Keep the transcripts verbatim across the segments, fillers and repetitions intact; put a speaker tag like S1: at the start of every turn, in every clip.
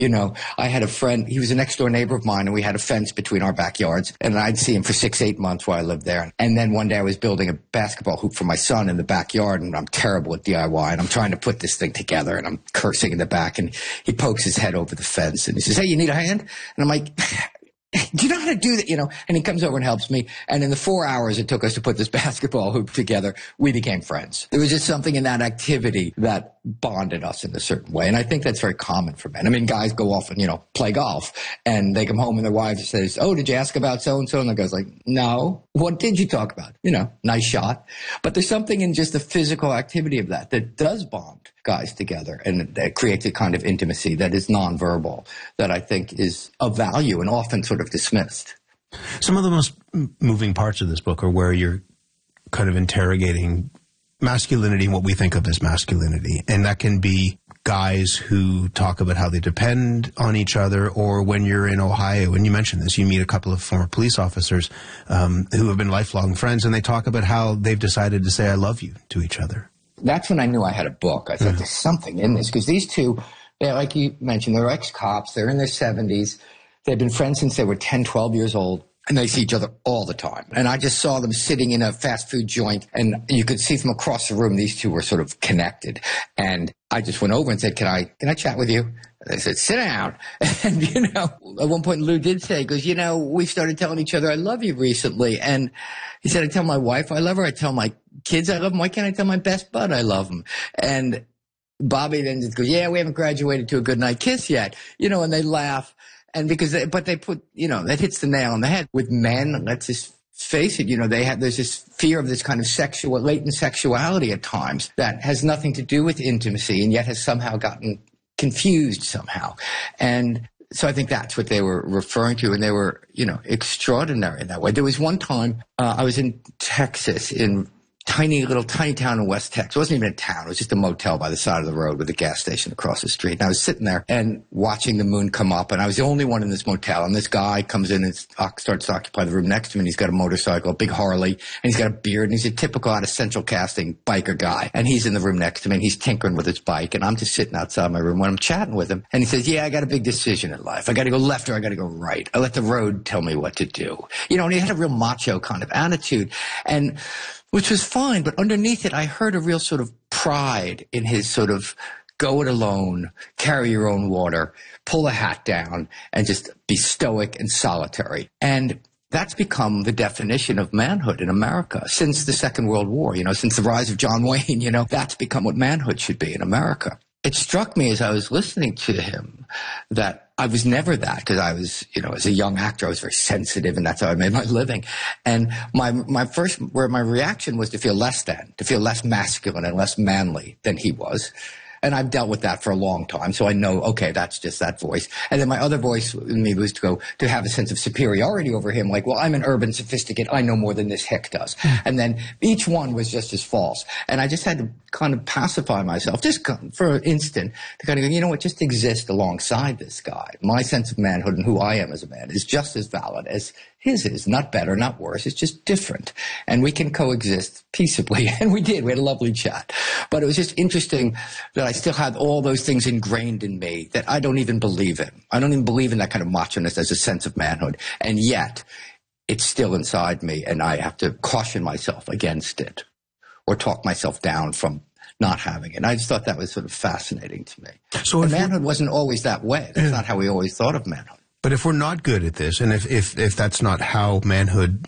S1: You know, I had a friend, he was a next door neighbor of mine, and we had a fence between our backyards, and I'd see him for six, eight months while I lived there. And then one day I was building a basketball hoop for my son in the backyard, and I'm terrible at D I Y, and I'm trying to put this thing together, and I'm cursing in the back, and he pokes his head over the fence, and he says, "Hey, you need a hand?" And I'm like, "Do you know how to do that?" You know, and he comes over and helps me. And in the four hours it took us to put this basketball hoop together, we became friends. There was just something in that activity that bonded us in a certain way. And I think that's very common for men. I mean, guys go off and, you know, play golf, and they come home and their wives says, "Oh, did you ask about so-and-so?" And the guy's like, "No." "What did you talk about?" You know, nice shot. But there's something in just the physical activity of that that does bond guys together, and that creates a kind of intimacy that is nonverbal, that I think is of value and often sort of dismissed.
S2: Some of the most moving parts of this book are where you're kind of interrogating masculinity and what we think of as masculinity. And that can be guys who talk about how they depend on each other, or when you're in Ohio, and you mentioned this, you meet a couple of former police officers um, who have been lifelong friends, and they talk about how they've decided to say "I love you" to each other. That's
S1: when I knew I had a book. I thought, mm-hmm. there's something in this, because these two, they're, like you mentioned, they're ex-cops. They're in their seventies. They've been friends since they were ten, twelve years old. And they see each other all the time. And I just saw them sitting in a fast food joint, and you could see from across the room, these two were sort of connected. And I just went over and said, can I, can I chat with you? And they said, "Sit down." And, you know, at one point Lou did say, he goes, "You know, we started telling each other I love you recently." And he said, "I tell my wife I love her. I tell my kids I love them. Why can't I tell my best bud I love him?" And Bobby then just goes, "Yeah, we haven't graduated to a goodnight kiss yet." You know, and they laugh. And because they, but they put, you know, that hits the nail on the head. With men, let's just face it, you know, they have, there's this fear of this kind of sexual, latent sexuality at times that has nothing to do with intimacy, and yet has somehow gotten confused somehow. And so I think that's what they were referring to, and they were, you know, extraordinary in that way. There was one time, uh, I was in Texas, in tiny little tiny town in West Texas. It wasn't even a town. It was just a motel by the side of the road with a gas station across the street. And I was sitting there and watching the moon come up, and I was the only one in this motel. And this guy comes in and starts to occupy the room next to me, and he's got a motorcycle, a big Harley, and he's got a beard, and he's a typical out of Central Casting biker guy. And he's in the room next to me, and he's tinkering with his bike, and I'm just sitting outside my room when I'm chatting with him. And he says, "Yeah, I got a big decision in life. I got to go left or I got to go right. I let the road tell me what to do." You know, and he had a real macho kind of attitude. And which was fine, but underneath it, I heard a real sort of pride in his sort of go it alone, carry your own water, pull the hat down, and just be stoic and solitary. And that's become the definition of manhood in America since the Second World War, you know, since the rise of John Wayne, you know, that's become what manhood should be in America. It struck me as I was listening to him that I was never that, because I was, you know, as a young actor, I was very sensitive, and that's how I made my living. And my, my first, where my reaction was to feel less than, to feel less masculine and less manly than he was. And I've dealt with that for a long time, so I know, okay, that's just that voice. And then my other voice in me was to go, to have a sense of superiority over him, like, well, I'm an urban sophisticate, I know more than this hick does. And then each one was just as false. And I just had to kind of pacify myself, just for an instant, to kind of go, you know what, just exist alongside this guy. My sense of manhood and who I am as a man is just as valid as his is. Not better, not worse. It's just different. And we can coexist peaceably. And we did. We had a lovely chat. But it was just interesting that I still had all those things ingrained in me that I don't even believe in. I don't even believe in that kind of macho-ness as a sense of manhood. And yet, it's still inside me, and I have to caution myself against it, or talk myself down from not having it. And I just thought that was sort of fascinating to me. So and manhood wasn't always that way. That's yeah. not how we always thought of manhood.
S2: But if we're not good at this, and if, if, if that's not how manhood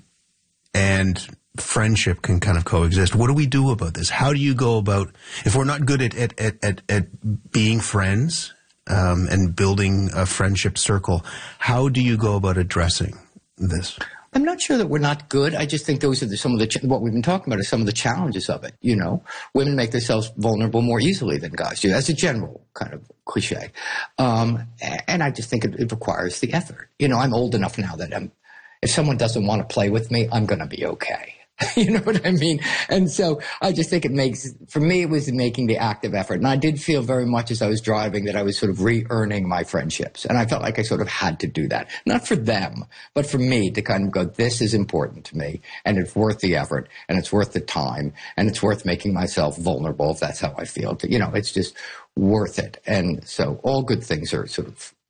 S2: and friendship can kind of coexist, what do we do about this? How do you go about, if we're not good at, at, at, at, at being friends um, and building a friendship circle, how do you go about addressing this?
S1: I'm not sure that we're not good. I just think those are the, some of the, what we've been talking about are some of the challenges of it. You know, women make themselves vulnerable more easily than guys do. That's a general kind of cliche. Um, and I just think it, it requires the effort. You know, I'm old enough now that I'm, if someone doesn't want to play with me, I'm going to be okay. You know what I mean? And so I just think it makes, for me, it was making the active effort. And I did feel very much as I was driving that I was sort of re-earning my friendships. And I felt like I sort of had to do that. Not for them, but for me to kind of go, this is important to me, and it's worth the effort, and it's worth the time, and it's worth making myself vulnerable if that's how I feel. You know, it's just worth it. And so all good things are sort of